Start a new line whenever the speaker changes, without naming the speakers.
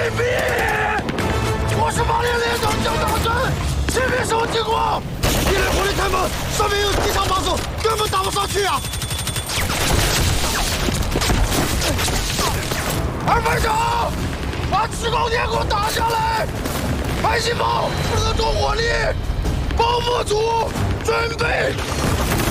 逼！我是马连连长江大神，前面什么情况？敌人火力太猛，上面有机场把守，根本打不上去啊！二排长，把制高点给我打下来！排气炮不能动火力，爆破组准备！